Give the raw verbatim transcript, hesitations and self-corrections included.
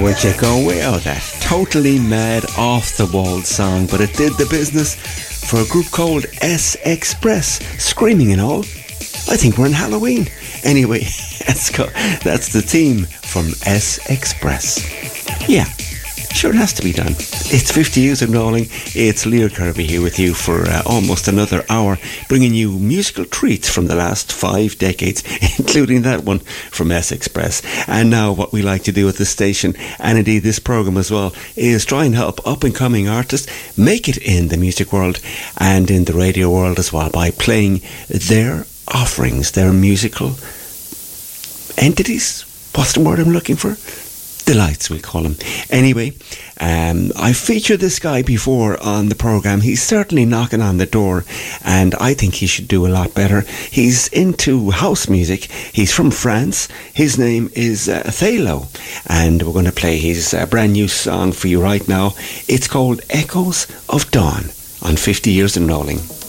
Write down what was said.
Would you go way out that totally mad, off-the-wall song, but it did the business for a group called S Express, screaming and all. I think we're in Halloween. Anyway, let's go. That's the theme from S Express. Yeah, sure it has to be done. It's fifty years of Knowling. It's Leo Kirby here with you for uh, almost another hour, bringing you musical treats from the last five decades, including that one from S Express. And now what we like to do at this station, and indeed this programme as well, is try and help up-and-coming artists make it in the music world and in the radio world as well by playing their offerings, their musical entities. What's the word I'm looking for? Delights, we call him. Anyway, um, I've featured this guy before on the programme. He's certainly knocking on the door, and I think he should do a lot better. He's into house music. He's from France. His name is uh, Thalo, and we're going to play his uh, brand new song for you right now. It's called Echoes of Dawn on fifty Years of Knowling.